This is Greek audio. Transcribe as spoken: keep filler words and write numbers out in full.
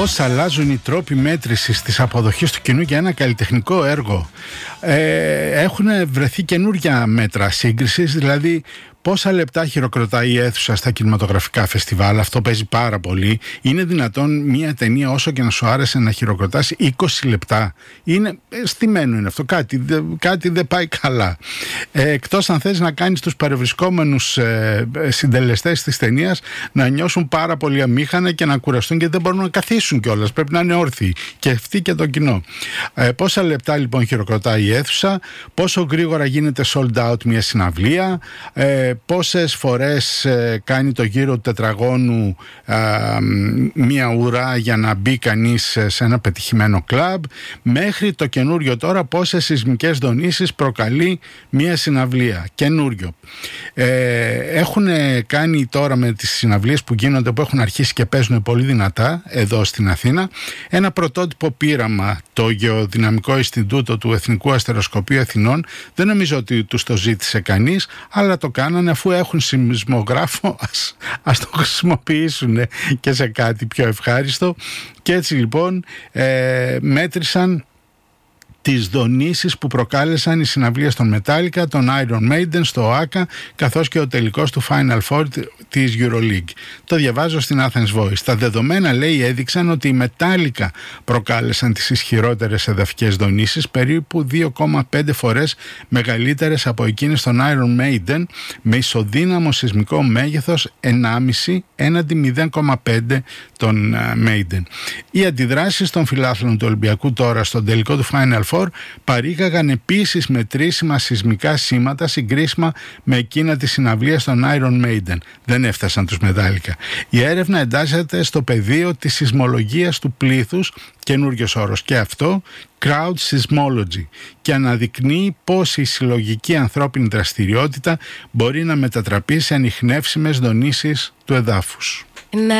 Πώς αλλάζουν οι τρόποι μέτρησης της αποδοχής του κοινού για ένα καλλιτεχνικό έργο. Ε, έχουν βρεθεί καινούργια μέτρα σύγκρισης, δηλαδή πόσα λεπτά χειροκροτάει η αίθουσα στα κινηματογραφικά φεστιβάλ. Αυτό παίζει πάρα πολύ. Είναι δυνατόν μια ταινία, όσο και να σου άρεσε, να χειροκροτάσει είκοσι λεπτά? Είναι στημένο, είναι αυτό. Κάτι, κάτι δεν πάει καλά. Ε, εκτός αν θες να κάνεις τους παρευρισκόμενους ε, συντελεστές της ταινίας να νιώσουν πάρα πολύ αμήχανα και να κουραστούν, και δεν μπορούν να καθίσουν κιόλας. Πρέπει να είναι όρθιοι. Και αυτοί και το κοινό. Ε, πόσα λεπτά λοιπόν χειροκροτάει η αίθουσα, πόσο γρήγορα γίνεται sold out μια συναυλία, ε, πόσες φορές ε, κάνει το γύρο του τετραγώνου ε, μία ουρά για να μπει κανείς σε ένα πετυχημένο κλαμπ, μέχρι το καινούριο τώρα πόσες σεισμικές δονήσεις προκαλεί μία συναυλία. Καινούριο. Ε, έχουν κάνει τώρα με τις συναυλίες που γίνονται, που έχουν αρχίσει και παίζουν πολύ δυνατά εδώ στην Αθήνα, ένα πρωτότυπο πείραμα, το Γεωδυναμικό Ινστιτούτο του Εθνικού Αστεροσκοπείου Αθηνών. Δεν νομίζω ότι τους το ζήτησε κανείς, αλλά το κάνανε, αφού έχουν σεισμογράφο, ας, ας το χρησιμοποιήσουν και σε κάτι πιο ευχάριστο. Και έτσι λοιπόν ε, μέτρησαν τις δονήσεις που προκάλεσαν οι συναυλίες των Metallica, των Iron Maiden στο ΟΑΚΑ, καθώς και ο τελικός του Final Four της EuroLeague. Το διαβάζω στην Athens Voice. Τα δεδομένα, λέει, έδειξαν ότι οι Metallica προκάλεσαν τις ισχυρότερες εδαφικές δονήσεις, περίπου δύο κόμμα πέντε φορές μεγαλύτερες από εκείνες των Iron Maiden, με ισοδύναμο σεισμικό μέγεθος ενάμιση έναντι μηδέν κόμμα πέντε των uh, Maiden. Οι αντιδράσεις των φιλάθλων του Ολυμπιακού τώρα στον τελικό του Final Four παρήγαγαν επίσης μετρήσιμα σεισμικά σήματα συγκρίσιμα με εκείνα της συναυλίας των Iron Maiden. Δεν έφτασαν τους Metallica. Η έρευνα εντάσσεται στο πεδίο της σεισμολογίας του πλήθους, καινούριος όρος και αυτό, crowd seismology, και αναδεικνύει πώς η συλλογική ανθρώπινη δραστηριότητα μπορεί να μετατραπεί σε ανιχνεύσιμες δονήσεις του εδάφους.